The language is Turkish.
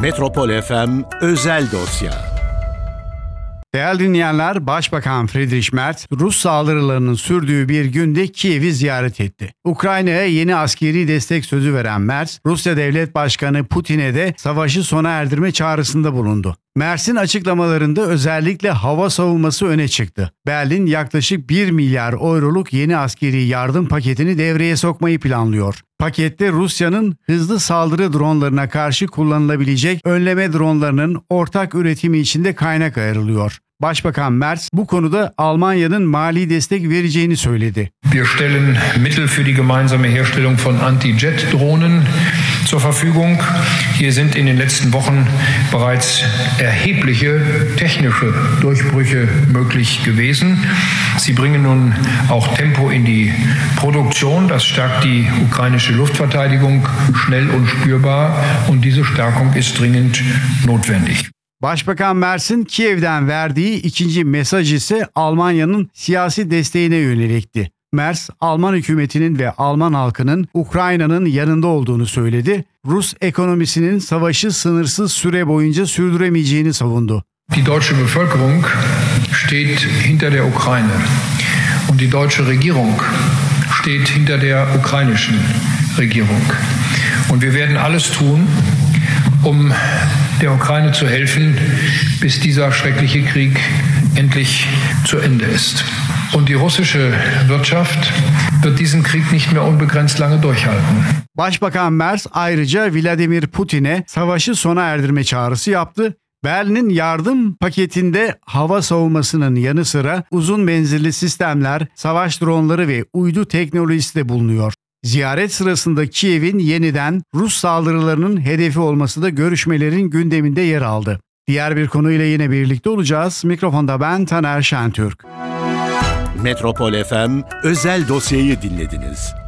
Metropol FM Özel Dosya. Değerli dinleyenler, Başbakan Friedrich Merz, Rus saldırılarının sürdüğü bir günde Kiev'i ziyaret etti. Ukrayna'ya yeni askeri destek sözü veren Merz, Rusya Devlet Başkanı Putin'e de savaşı sona erdirme çağrısında bulundu. Merz'in açıklamalarında özellikle hava savunması öne çıktı. Berlin yaklaşık 1 milyar euroluk yeni askeri yardım paketini devreye sokmayı planlıyor. Pakette Rusya'nın hızlı saldırı dronlarına karşı kullanılabilecek önleme dronlarının ortak üretimi için de kaynak ayrılıyor. Başbakan Merz bu konuda Almanya'nın mali destek vereceğini söyledi. Wir stellen Mittel für die gemeinsame Herstellung von Anti-Jet-Drohnen zur Verfügung. Hier sind in den letzten Wochen bereits erhebliche technische Durchbrüche möglich gewesen. Sie bringen nun auch Tempo in die Produktion. Das stärkt die ukrainische Luftverteidigung schnell und spürbar. Und diese Stärkung ist dringend notwendig. Başbakan Merz'in Kiev'den verdiği ikinci mesaj ise Almanya'nın siyasi desteğine yönelikti. Merz, Alman hükümetinin ve Alman halkının Ukrayna'nın yanında olduğunu söyledi. Rus ekonomisinin savaşı sınırsız süre boyunca sürdüremeyeceğini savundu. Die deutsche Bevölkerung steht hinter der Ukraine und die deutsche Regierung steht hinter der ukrainischen Regierung. Und wir werden alles tun, um der Ukraine zu helfen, bis dieser schreckliche Krieg endlich zu Ende ist. Und die russische Wirtschaft wird diesen Krieg nicht mehr unbegrenzt lange durchhalten. Başbakan Merz ayrıca Vladimir Putin'e savaşı sona erdirme çağrısı yaptı. Berlin'in yardım paketinde hava savunmasının yanı sıra uzun menzilli sistemler, savaş dronları ve uydu teknolojisi de bulunuyor. Ziyaret sırasında Kiev'in yeniden Rus saldırılarının hedefi olması da görüşmelerin gündeminde yer aldı. Diğer bir konuyla yine birlikte olacağız. Mikrofonda ben Taner Şentürk. Metropol FM Özel Dosya'yı dinlediniz.